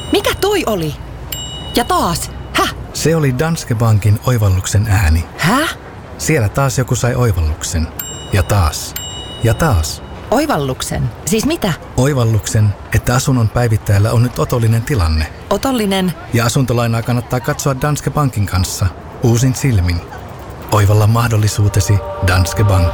Mikä toi oli? Ja taas. Häh? Se oli Danske Bankin oivalluksen ääni. Häh? Siellä taas joku sai oivalluksen. Ja taas. Ja taas. Oivalluksen? Siis mitä? Oivalluksen, että asunnon päivittäjällä on nyt otollinen tilanne. Otollinen? Ja asuntolainaa kannattaa katsoa Danske Bankin kanssa uusin silmin. Oivalla mahdollisuutesi Danske Bank.